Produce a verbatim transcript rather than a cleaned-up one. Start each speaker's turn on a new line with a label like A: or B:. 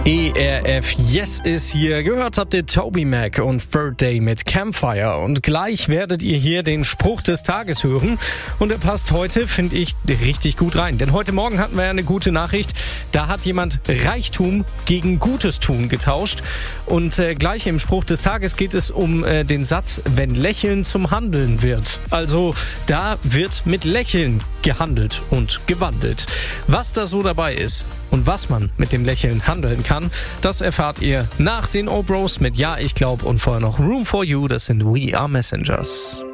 A: E R F Yes ist hier. Gehört habt ihr Toby Mac und Third Day mit Campfire. Und gleich werdet ihr hier den Spruch des Tages hören. Und er passt heute, finde ich, richtig gut rein. Denn heute Morgen hatten wir ja eine gute Nachricht. Da hat jemand Reichtum gegen Gutes tun getauscht. Und äh, gleich im Spruch des Tages geht es um äh, den Satz, wenn Lächeln zum Handeln wird. Also da wird mit Lächeln gehandelt und gewandelt. Was da so dabei ist und was man mit dem Lächeln handeln kann, das erfahrt ihr nach den O-Bros mit Ja, ich glaub und vorher noch Room for You, das sind We Are Messengers.